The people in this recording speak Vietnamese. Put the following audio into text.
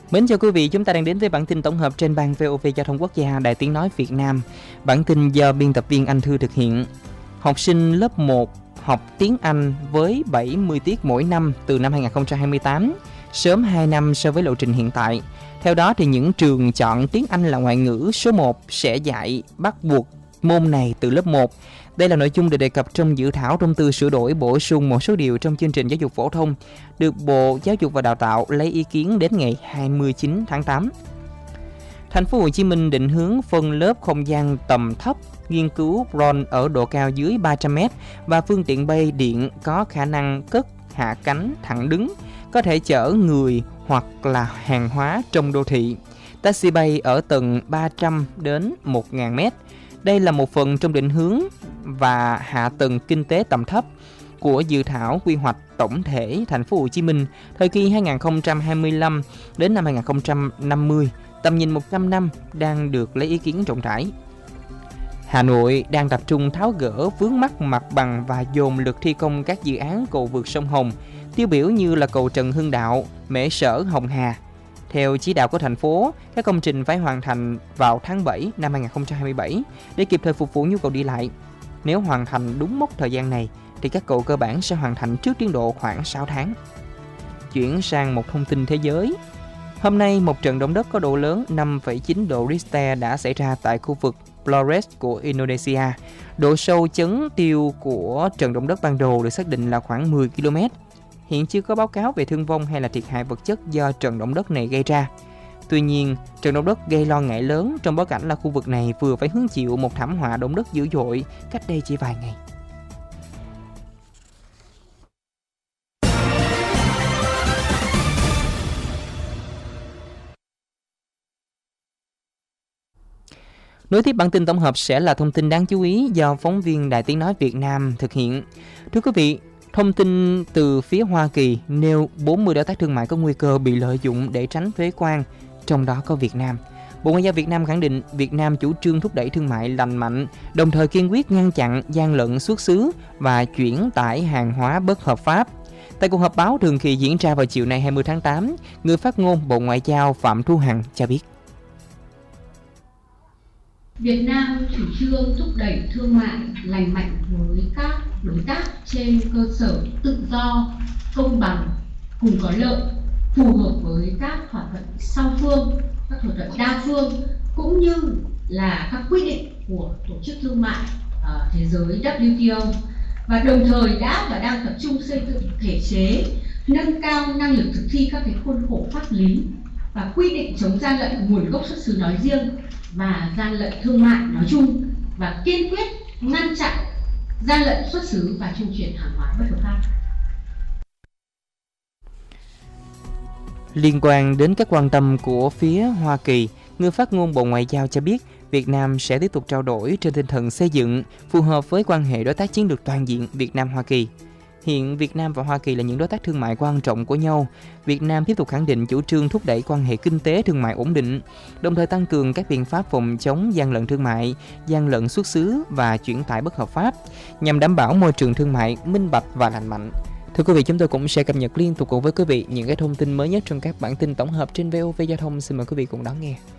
Mến chào quý vị, chúng ta đang đến với bản tin tổng hợp trên ban VOV Giao thông Quốc gia Đài Tiếng nói Việt Nam. Bản tin do biên tập viên Anh Thư thực hiện. Học sinh lớp 1 học tiếng Anh với 70 tiết mỗi năm từ năm 2028, sớm 2 năm so với lộ trình hiện tại. Theo đó thì những trường chọn tiếng Anh là ngoại ngữ số 1 sẽ dạy bắt buộc môn này từ lớp 1. Đây là nội dung được đề cập trong dự thảo thông tư sửa đổi bổ sung một số điều trong chương trình giáo dục phổ thông, được Bộ Giáo dục và Đào tạo lấy ý kiến đến ngày 29 tháng 8. Thành phố Hồ Chí Minh định hướng phân lớp không gian tầm thấp, nghiên cứu drone ở độ cao dưới 300m và phương tiện bay điện có khả năng cất hạ cánh thẳng đứng, có thể chở người hoặc là hàng hóa trong đô thị. Taxi bay ở tầng 300 đến 1000m. Đây là một phần trong định hướng và hạ tầng kinh tế tầm thấp của dự thảo quy hoạch tổng thể thành phố Hồ Chí Minh thời kỳ 2025 đến năm 2050, tầm nhìn 100 năm đang được lấy ý kiến rộng rãi. Hà Nội đang tập trung tháo gỡ vướng mắc mặt bằng và dồn lực thi công các dự án cầu vượt sông Hồng, tiêu biểu như là cầu Trần Hưng Đạo, Mễ Sở, Hồng Hà. Theo chỉ đạo của thành phố, các công trình phải hoàn thành vào tháng 7 năm 2027 để kịp thời phục vụ nhu cầu đi lại. Nếu hoàn thành đúng mốc thời gian này, thì các cầu cơ bản sẽ hoàn thành trước tiến độ khoảng 6 tháng. Chuyển sang một thông tin thế giới. Hôm nay, một trận động đất có độ lớn 5,9 độ Richter đã xảy ra tại khu vực Flores của Indonesia. Độ sâu chấn tiêu của trận động đất ban đầu được xác định là khoảng 10 km. Hiện chưa có báo cáo về thương vong hay là thiệt hại vật chất do trận động đất này gây ra. Tuy nhiên, trận động đất gây lo ngại lớn trong bối cảnh là khu vực này vừa phải hứng chịu một thảm họa động đất dữ dội cách đây chỉ vài ngày. Nối tiếp bản tin tổng hợp sẽ là thông tin đáng chú ý do phóng viên Đài Tiếng nói Việt Nam thực hiện. Thưa quý vị, thông tin từ phía Hoa Kỳ nêu 40 đối tác thương mại có nguy cơ bị lợi dụng để tránh thuế quan, trong đó có Việt Nam. Bộ Ngoại giao Việt Nam khẳng định Việt Nam chủ trương thúc đẩy thương mại lành mạnh, đồng thời kiên quyết ngăn chặn gian lận xuất xứ và chuyển tải hàng hóa bất hợp pháp. Tại cuộc họp báo thường kỳ diễn ra vào chiều nay 20 tháng 8, người phát ngôn Bộ Ngoại giao Phạm Thu Hằng cho biết. Việt Nam chủ trương thúc đẩy thương mại lành mạnh với các đối tác trên cơ sở tự do, công bằng, cùng có lợi, phù hợp với các thỏa thuận song phương, các thỏa thuận đa phương, cũng như là các quy định của Tổ chức Thương mại Thế giới WTO, và đồng thời đã và đang tập trung xây dựng thể chế, nâng cao năng lực thực thi các khuôn khổ pháp lý và quy định chống gian lận nguồn gốc xuất xứ nói riêng và gian lận thương mại nói chung, và kiên quyết ngăn chặn gian lận xuất xứ và trung chuyển hàng hóa bất hợp pháp. Liên quan đến các quan tâm của phía Hoa Kỳ, người phát ngôn Bộ Ngoại giao cho biết Việt Nam sẽ tiếp tục trao đổi trên tinh thần xây dựng, phù hợp với quan hệ đối tác chiến lược toàn diện Việt Nam-Hoa Kỳ. Hiện Việt Nam và Hoa Kỳ là những đối tác thương mại quan trọng của nhau. Việt Nam tiếp tục khẳng định chủ trương thúc đẩy quan hệ kinh tế thương mại ổn định, đồng thời tăng cường các biện pháp phòng chống gian lận thương mại, gian lận xuất xứ và chuyển tải bất hợp pháp, nhằm đảm bảo môi trường thương mại minh bạch và lành mạnh. Thưa quý vị, chúng tôi cũng sẽ cập nhật liên tục cùng với quý vị những cái thông tin mới nhất trong các bản tin tổng hợp trên VOV Giao thông. Xin mời quý vị cùng đón nghe.